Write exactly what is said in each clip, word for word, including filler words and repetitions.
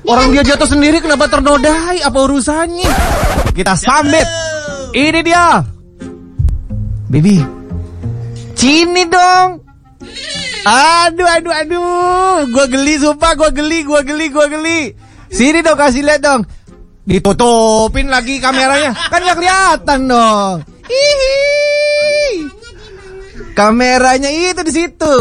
Orang dia jatuh sendiri kenapa ternodai? Apa urusannya? Kita sambit. Ini dia. Baby. Sini dong. Aduh, aduh, aduh. Gua geli, sumpah. Gua geli, gua geli, gua geli. Sini dong, kasih lihat dong. Ditutupin lagi kameranya. Kan gak kelihatan dong. Hihi. Kameranya itu di situ.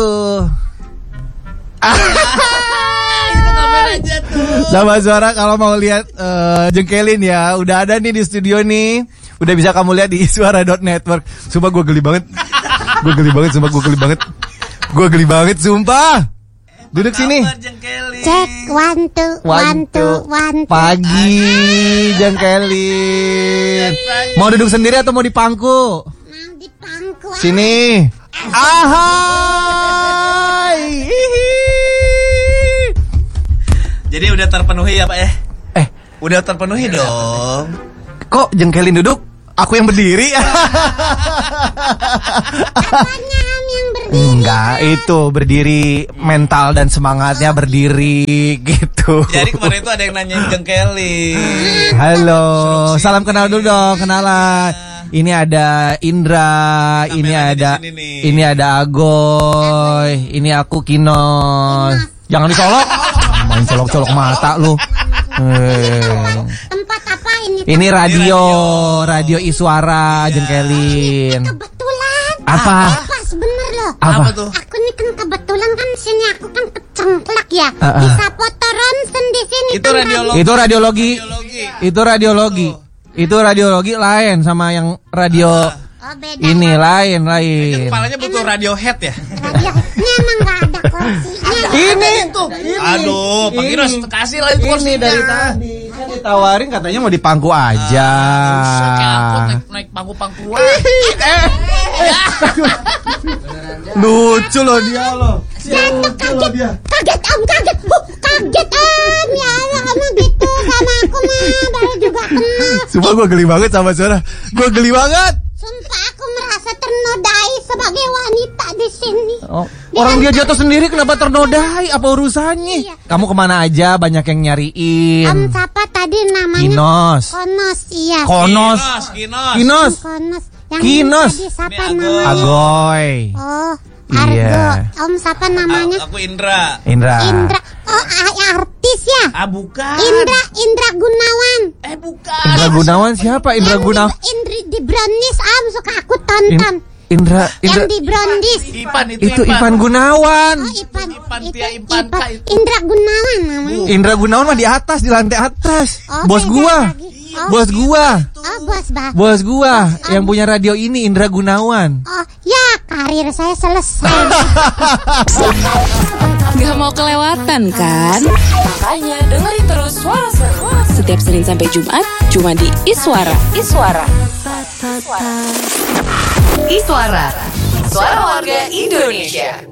Itu kameranya tuh. Sama Suara kalau mau lihat uh, jengkelin ya, udah ada nih di studio nih. Udah bisa kamu lihat di iswara dot network. Sumpah gue geli banget. Gue geli banget, sumpah gue geli banget. Gue geli banget, sumpah. Duduk sini. Cek one two one two one two. Pagi jengkelin. Mau duduk sendiri atau mau di pangku? Mau di pangku. Sini. Ahai. Jadi udah terpenuhi ya Pak ya? Eh, udah terpenuhi dong. Kok jengkelin duduk? Aku yang berdiri. Apanya yang berdiri? Enggak, itu berdiri mental dan semangatnya berdiri gitu. Jadi kemarin itu ada yang nanyain jengkelin. Halo, salam kenal dulu dong, kenalan. Ini ada Indra, Sampai ini ada sini ini ada Agoy, ini aku Kinos. Jangan dicolok. Main colok-colok mata lu. Eh. Tempat apa ini? Ini radio, radio Iswara jengkelin. Kebetulan. Apa? Pas bener loh. Apa? Apa tuh? Aku nih kan kebetulan kan sini aku kan kecengklak ya. Uh, uh. Bisa foto ronsen di sini. Itu kan radiologi. Itu radiologi. Radiologi. Itu radiologi. Itu radiologi lain sama yang radio Oh, beda ini ya. lain Itu lain. kepalanya butuh Radiohead ya? Radio. Ini emang gak ada kursinya. Ini Aduh, Pak Kinos kasih lah itu Ini kursinya. dari tadi kan ditawarin katanya mau di pangku aja. Usah kayak angkot naik, naik pangku-pangkuan. Lucu loh dia loh. Lucu loh dia. Kaget om, kaget. Huh, kaget om. Ya Allah, kamu gitu sama aku mah. Baru juga kenal. Sumpah gue geli banget sama Suara. Gue geli banget. Sumpah aku merasa ternodai sebagai wanita di sini. Oh, orang dia jatuh sendiri kenapa ternodai? Apa urusannya? Iya. Kamu kemana aja? Banyak yang nyariin. Om siapa tadi namanya? Kinos. Konos, iya. Konos. Kinos. Kinos. Konos. Yang Kinos. tadi siapa Ini Agoy. namanya? Agoy. Oh, Argo. Iya. Om siapa namanya? Aku Indra. Indra. Indra. Oh, ah, artis ya? Ah bukan. Indra, Indra Gunawan. Eh bukan. Indra Gunawan siapa? Indra Yang Gunawan. di, Indri di Brownies, Om suka aku tonton. Indra. Yang Indra. di Brownies. Ipan itu, Itu Ivan Gunawan. Oh, Ipan. Ipan, itu, Tia Ipanka itu. Indra Gunawan namanya. Indra Gunawan mah di atas, di lantai atas. Oh, Bos beda gua. lagi. Oh, Bos gua. Oh, bos bah. Bos gua yang punya radio ini Indra Gunawan. Oh, ya karir saya selesai. Gak mau kelewatan kan? Makanya dengerin terus Suara Seru setiap Senin sampai Jumat cuma di Iswara. Iswara. Iswara. Suara warga Indonesia.